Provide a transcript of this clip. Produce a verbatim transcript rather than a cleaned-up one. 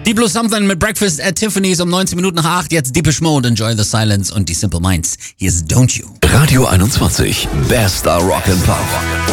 Deep Blue Something mit Breakfast at Tiffany's um neunzehn Minuten nach acht. Jetzt Deepish Mode, Enjoy the Silence und die Simple Minds. Hier ist Don't You. Radio einundzwanzig, bester Rock and Pop.